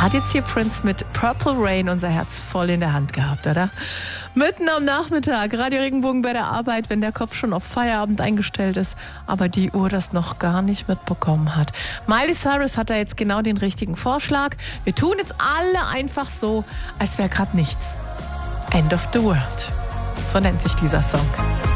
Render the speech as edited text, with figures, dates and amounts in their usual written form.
hat jetzt hier Prince mit Purple Rain unser Herz voll in der Hand gehabt, oder? Mitten am Nachmittag, Radio Regenbogen bei der Arbeit, wenn der Kopf schon auf Feierabend eingestellt ist, aber die Uhr das noch gar nicht mitbekommen hat. Miley Cyrus hat da jetzt genau den richtigen Vorschlag. Wir tun jetzt alle einfach so, als wäre gerade nichts. End of the World. So nennt sich dieser Song.